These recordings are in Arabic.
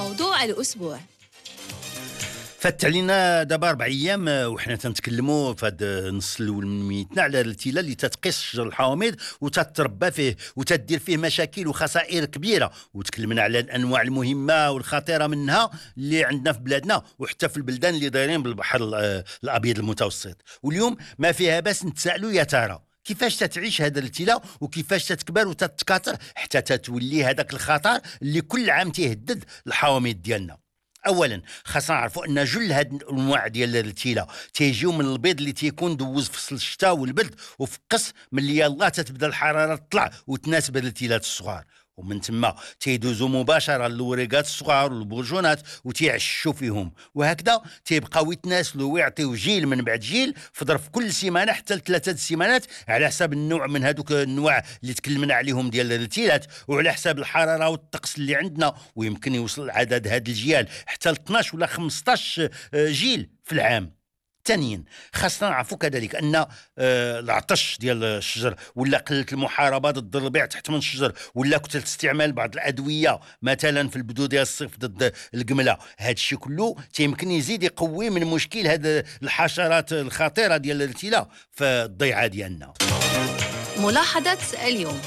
موضوع الأسبوع. فات علينا دابا 4 أيام وحنا تنتكلموا في هذا النص الاول من ميتنا على الارتلال اللي تتقيس شجر الحوامض وتتربى فيه وتدير فيه مشاكل وخسائر كبيره، وتكلمنا على الانواع المهمه والخطيره منها اللي عندنا في بلادنا وحتى في البلدان اللي دايرين بالبحر الابيض المتوسط. واليوم ما فيها بس نتسائلوا يا ترى كيفاش تتعيش هذا الارتلاء وكيفاش تتكبر وتتكاثر حتى تتولي هذاك الخطر اللي كل عام تيهدد الحوامض ديالنا. اولا خاصنا نعرفوا ان جل هاد الانواع ديال الارتلاء تيجيو من البيض اللي تيكون دوز فصل الشتاء والبرد وفقس ملي يلاه تتبدا الحراره تطلع وتناسب الارتلالات الصغار، ومن ثم تيدوزوا مباشره للوريقات الصغار والبرجونات وتيعشوا فيهم، وهكذا تيبقاو يتناسلوا ويعطيو جيل من بعد جيل في ظرف كل سيمانه حتى ل3 سيمانات على حسب النوع من هذوك النوع اللي تكلمنا عليهم ديال الارتلالات، وعلى حساب الحراره والطقس اللي عندنا، ويمكن يوصل عدد هاد الجيال حتى ل 12 ولا 15 جيل في العام. ثانيا خاصنا نعرفوا كذلك ان العطش ديال الشجر ولا قله المحاربه ضد الربيع تحت من الشجر ولا كثره استعمال بعض الادويه مثلا في البدو ديال الصيف ضد القمله، هذا الشيء كله يمكن يزيد يقوي من مشكل هذه الحشرات الخطيره ديال الارتلاء في الضيعه ديالنا. ملاحظه اليوم.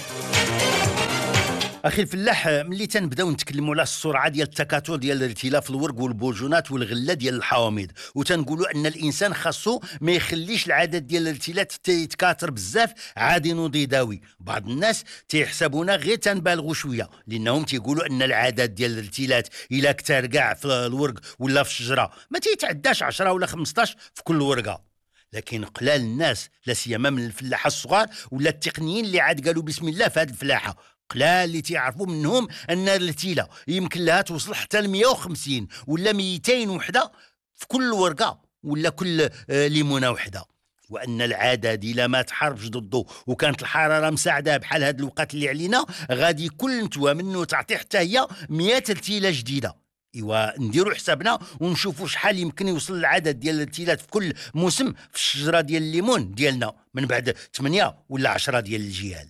اخي الفلاح، ملي تنبداو نتكلموا على السرعه ديال التكاثر ديال الارتلاء في الورق والبرجونات والغله ديال الحوامض، وتنقولوا ان الانسان خاصو ما يخليش العدد ديال الارتلاء يتكاثر بزاف عادي نضيداوي. بعض الناس تيحسبونا غير تنبالغوا شويه لانهم تيقولوا ان العدد ديال الارتلاء الا كثر كاع في الورق ولا في الشجره ما تيتعداش 10 ولا 15 في كل ورقه، لكن قلال الناس لا سيما من الفلاحه الصغار ولا التقنيين اللي عاد قالوا بسم الله في هذه الفلاحه قلال اللي تعرفوا منهم ان الارتلاء يمكن لها توصل حتى ل 150 ولا 200 وحده في كل ورقه ولا كل ليمونه وحده، وان العدد الا ما تحاربش ضده وكانت الحراره مساعده بحال هاد الوقت اللي علينا غادي كل نتوى منه تعطي حتى هي 100 ارتلاء جديده. ايوا نديروا حسابنا ونشوفوا شحال يمكن يوصل العدد ديال الارتلاءات في كل موسم في الشجره ديال الليمون ديالنا من بعد 8 ولا 10 ديال الجيال.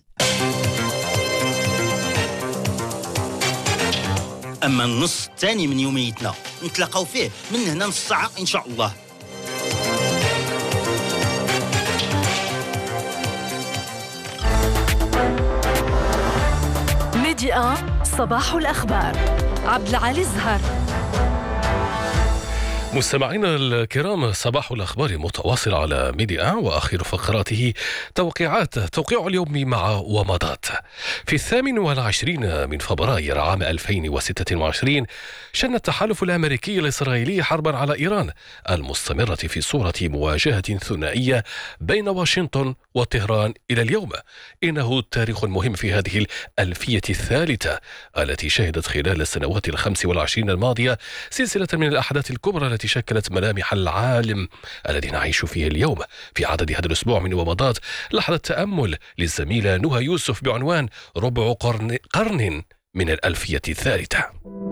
اما النص الثاني من يوميتنا نتلاقاو فيه من هنا نص ساعه ان شاء الله. ميديا صباح الأخبار. عبد العالي الزهر. مستمعينا الكرام، صباح الأخبار متواصل على ميديا، وآخر فقراته توقيع اليوم مع ومضات. في 28 من فبراير عام 2026 شن التحالف الأمريكي الإسرائيلي حربا على إيران المستمرة في صورة مواجهة ثنائية بين واشنطن وطهران إلى اليوم. إنه تاريخ مهم في هذه الألفية الثالثة التي شهدت خلال السنوات 25 الماضية سلسلة من الأحداث الكبرى التي شكلت ملامح العالم الذي نعيش فيه اليوم. في عدد هذا الأسبوع من ومضات لحظة تأمل للزميلة نهى يوسف بعنوان ربع قرن من الألفية الثالثة.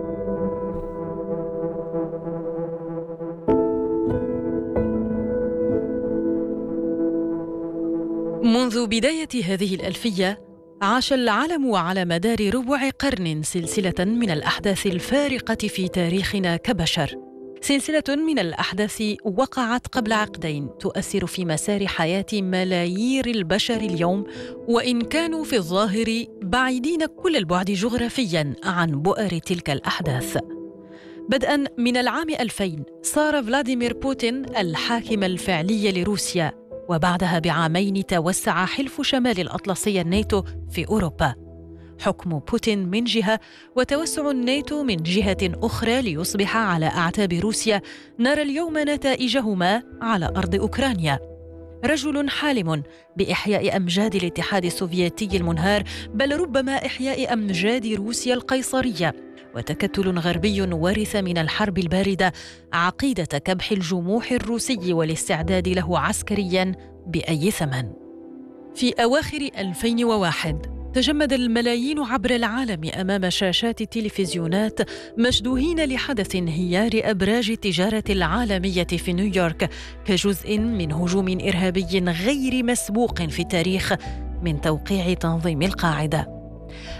منذ بداية هذه الألفية عاش العالم على مدار ربع قرن سلسلة من الأحداث الفارقة في تاريخنا كبشر، سلسلة من الأحداث وقعت قبل عقدين تؤثر في مسار حياة ملايير البشر اليوم، وإن كانوا في الظاهر بعيدين كل البعد جغرافياً عن بؤر تلك الأحداث. بدءاً من العام 2000 صار فلاديمير بوتين الحاكم الفعلي لروسيا، وبعدها بعامين توسع حلف شمال الأطلسي الناتو في أوروبا. حكم بوتين من جهة وتوسع الناتو من جهة أخرى ليصبح على أعتاب روسيا نرى اليوم نتائجهما على أرض أوكرانيا. رجل حالم بإحياء أمجاد الاتحاد السوفيتي المنهار، بل ربما إحياء أمجاد روسيا القيصرية، وتكتل غربي ورث من الحرب الباردة عقيدة كبح الجموح الروسي والاستعداد له عسكرياً بأي ثمن. في أواخر 2001 تجمد الملايين عبر العالم أمام شاشات التلفزيونات مشدوهين لحدث انهيار أبراج التجارة العالمية في نيويورك كجزء من هجوم إرهابي غير مسبوق في التاريخ من توقيع تنظيم القاعدة.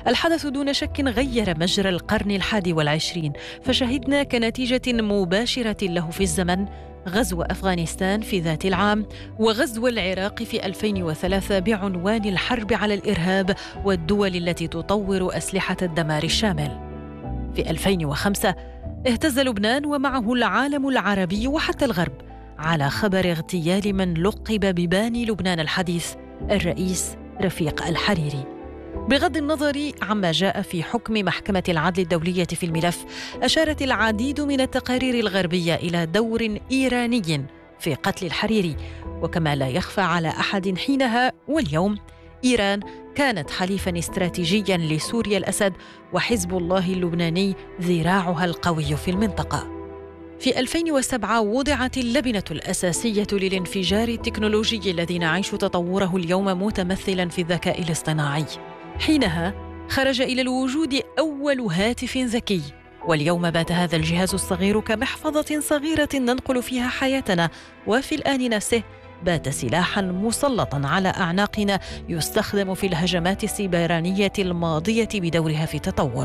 الحدث دون شك غير مجرى القرن 21، فشهدنا كنتيجة مباشرة له في الزمن غزو أفغانستان في ذات العام، وغزو العراق في 2003 بعنوان الحرب على الإرهاب والدول التي تطور أسلحة الدمار الشامل. في 2005 اهتز لبنان ومعه العالم العربي وحتى الغرب على خبر اغتيال من لقب بباني لبنان الحديث، الرئيس رفيق الحريري. بغض النظر عما جاء في حكم محكمة العدل الدولية في الملف، أشارت العديد من التقارير الغربية إلى دور إيراني في قتل الحريري. وكما لا يخفى على أحد حينها واليوم، إيران كانت حليفاً استراتيجياً لسوريا الأسد وحزب الله اللبناني ذراعها القوي في المنطقة. في 2007 وضعت اللبنة الأساسية للانفجار التكنولوجي الذي نعيش تطوره اليوم متمثلاً في الذكاء الاصطناعي. حينها خرج إلى الوجود أول هاتف ذكي، واليوم بات هذا الجهاز الصغير كمحفظة صغيرة ننقل فيها حياتنا، وفي الآن نفسه بات سلاحاً مسلطاً على أعناقنا يستخدم في الهجمات السيبرانية الماضية بدورها في التطور.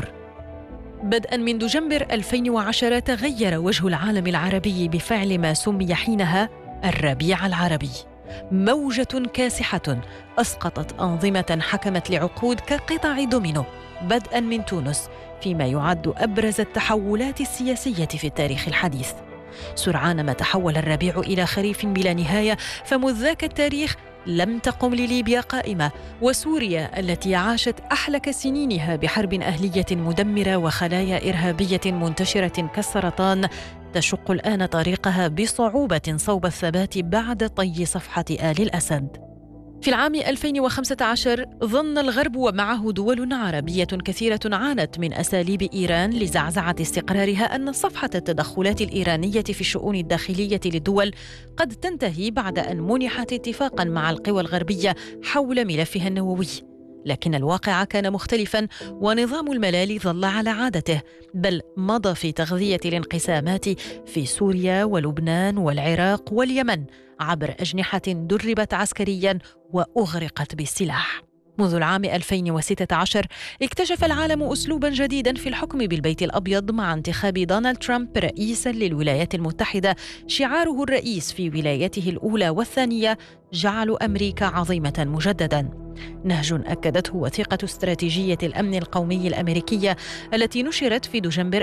بدءاً من دجنبر 2010 تغير وجه العالم العربي بفعل ما سمي حينها الربيع العربي، موجة كاسحة أسقطت أنظمة حكمت لعقود كقطع دومينو، بدءاً من تونس، فيما يعد أبرز التحولات السياسية في التاريخ الحديث. سرعان ما تحول الربيع إلى خريف بلا نهاية، فمذ ذاك التاريخ لم تقم لليبيا قائمة، وسوريا التي عاشت أحلك سنينها بحرب أهلية مدمرة وخلايا إرهابية منتشرة كالسرطان تشق الآن طريقها بصعوبة صوب الثبات بعد طي صفحة آل الأسد. في العام 2015 ظن الغرب ومعه دول عربية كثيرة عانت من أساليب إيران لزعزعة استقرارها أن صفحة التدخلات الإيرانية في الشؤون الداخلية للدول قد تنتهي بعد أن منحت اتفاقاً مع القوى الغربية حول ملفها النووي. لكن الواقع كان مختلفاً، ونظام الملال ظل على عادته، بل مضى في تغذية الانقسامات في سوريا ولبنان والعراق واليمن عبر أجنحة دربت عسكرياً وأغرقت بالسلاح. منذ العام 2016 اكتشف العالم أسلوباً جديداً في الحكم بالبيت الأبيض مع انتخاب دونالد ترامب رئيساً للولايات المتحدة. شعاره الرئيس في ولايته الأولى والثانية: جعل أمريكا عظيمة مجدداً. نهج أكدته وثيقة استراتيجية الأمن القومي الأمريكية التي نشرت في دجنبر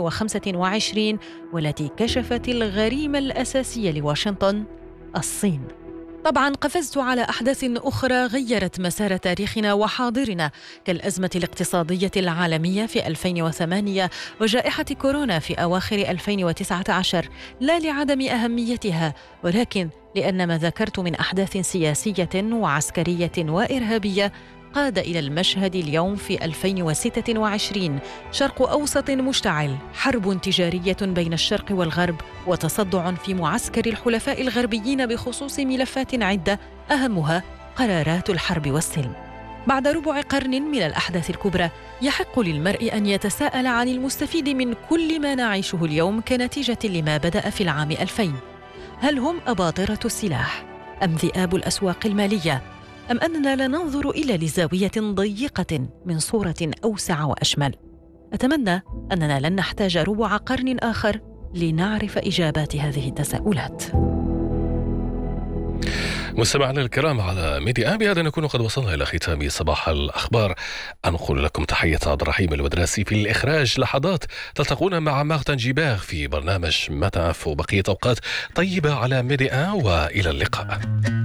2025، والتي كشفت الغريمة الأساسية لواشنطن: الصين. طبعاً قفزت على أحداث أخرى غيرت مسار تاريخنا وحاضرنا، كالأزمة الاقتصادية العالمية في 2008 وجائحة كورونا في أواخر 2019، لا لعدم أهميتها، ولكن لأن ما ذكرت من أحداث سياسية وعسكرية وإرهابية قاد إلى المشهد اليوم في 2026: شرق أوسط مشتعل، حرب تجارية بين الشرق والغرب، وتصدع في معسكر الحلفاء الغربيين بخصوص ملفات عدة أهمها قرارات الحرب والسلم. بعد ربع قرن من الأحداث الكبرى، يحق للمرء أن يتساءل عن المستفيد من كل ما نعيشه اليوم كنتيجة لما بدأ في العام 2000. هل هم أباطرة السلاح؟ أم ذئاب الأسواق المالية؟ أم أننا لا ننظر إلا لزاوية ضيقة من صورة أوسع وأشمل؟ أتمنى أننا لن نحتاج ربع قرن آخر لنعرف إجابات هذه التساؤلات. مستمعينا الكرام على ميديا، بهذا نكون قد وصلنا إلى ختام صباح الأخبار. أنقل لكم تحية عبد الرحيم الودراسي في الإخراج. لحظات تلتقون مع مارتن جيبار في برنامج متعف، وبقية أوقات طيبة على ميديا، وإلى اللقاء.